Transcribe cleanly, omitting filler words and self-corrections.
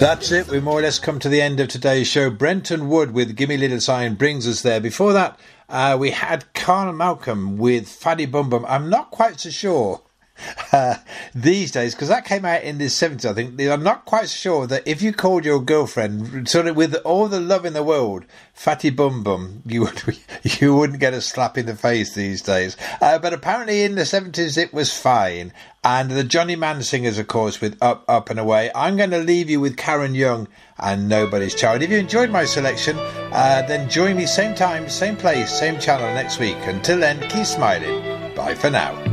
That's it. We more or less come to the end of today's show. Brenton Wood with Gimme Little Sign brings us there. Before that, we had Carl Malcolm with Faddy Bum Bum. I'm not quite so sure these days, because that came out in the 70s, I think. I'm not quite sure that if you called your girlfriend sort of with all the love in the world Fatty Bum Bum, you wouldn't get a slap in the face these days. But apparently in the 70s it was fine. And the Johnny Mann Singers, of course, with Up, Up and Away. I'm going to leave you with Karen Young and Nobody's Child. If you enjoyed my selection, then join me same time, same place, same channel next week. Until then, keep smiling. Bye for now.